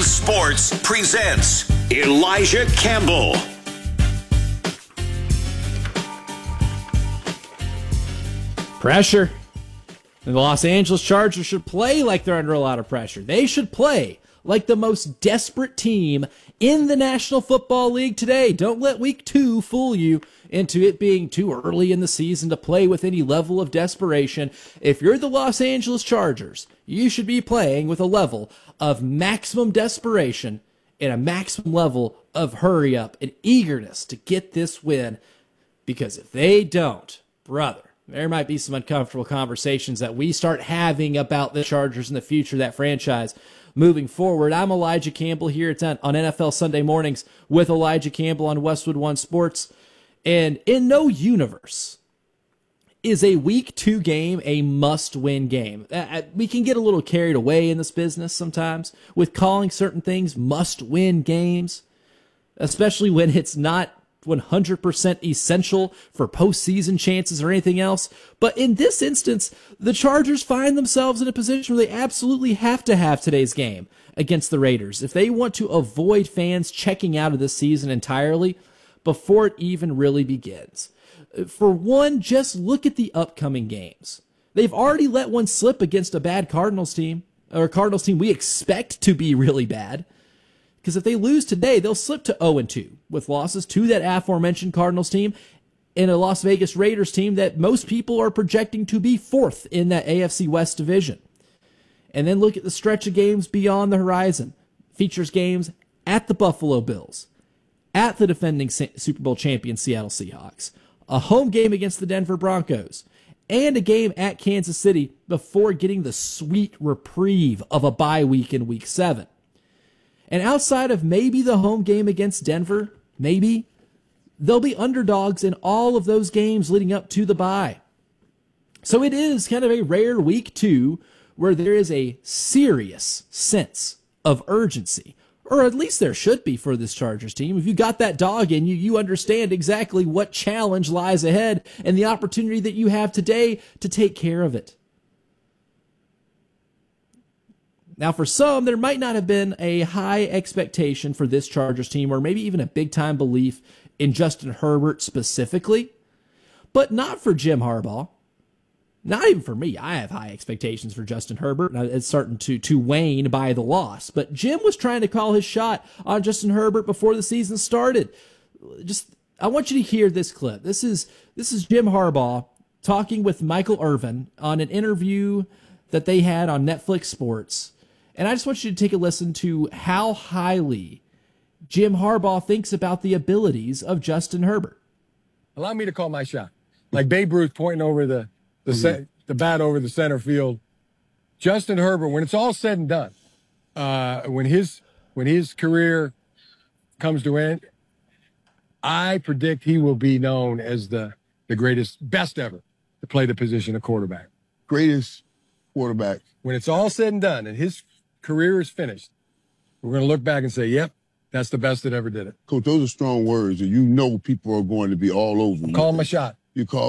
Sports presents Elijah Campbell. Pressure. And the Los Angeles Chargers should play like they're under a lot of pressure. They should play like the most desperate team in the National Football League today. Don't let week 2 fool you into it being too early in the season to play with any level of desperation. If you're the Los Angeles Chargers, you should be playing with a level of maximum desperation and a maximum level of hurry up and eagerness to get this win. Because if they don't, brother, there might be some uncomfortable conversations that we start having about the Chargers in the future, that franchise moving forward. I'm Elijah Campbell here. It's on NFL Sunday Mornings with Elijah Campbell on Westwood One Sports. And in no universe is a week 2 game a must-win game. We can get a little carried away in this business sometimes with calling certain things must-win games, especially when it's not 100% essential for postseason chances or anything else. But in this instance, the Chargers find themselves in a position where they absolutely have to have today's game against the Raiders if they want to avoid fans checking out of this season entirely before it even really begins. For one, just look at the upcoming games. They've already let one slip against a bad Cardinals team, or a Cardinals team we expect to be really bad. Because if they lose today, they'll slip to 0-2 with losses to that aforementioned Cardinals team and a Las Vegas Raiders team that most people are projecting to be 4th in that AFC West division. And then look at the stretch of games beyond the horizon. Features games at the Buffalo Bills, at the defending Super Bowl champion Seattle Seahawks, a home game against the Denver Broncos, and a game at Kansas City before getting the sweet reprieve of a bye week in Week 7. And outside of maybe the home game against Denver, maybe, they'll be underdogs in all of those games leading up to the bye. So it is kind of a rare week 2 where there is a serious sense of urgency, or at least there should be for this Chargers team. If you got that dog in you, you understand exactly what challenge lies ahead and the opportunity that you have today to take care of it. Now, for some, there might not have been a high expectation for this Chargers team, or maybe even a big-time belief in Justin Herbert specifically, but not for Jim Harbaugh. Not even for me. I have high expectations for Justin Herbert. It's starting to wane by the loss. But Jim was trying to call his shot on Justin Herbert before the season started. I want you to hear this clip. This is Jim Harbaugh talking with Michael Irvin on an interview that they had on Netflix Sports. And I just want you to take a listen to how highly Jim Harbaugh thinks about the abilities of Justin Herbert. Allow me to call my shot. Like Babe Ruth pointing over the bat over the center field. Justin Herbert, when it's all said and done, when his career comes to end, I predict he will be known as the greatest, best ever to play the position of quarterback. Greatest quarterback. When it's all said and done and his career is finished, we're going to look back and say, yep, that's the best that ever did it. Coach, those are strong words, and you know people are going to be all over you. Call my shot. You call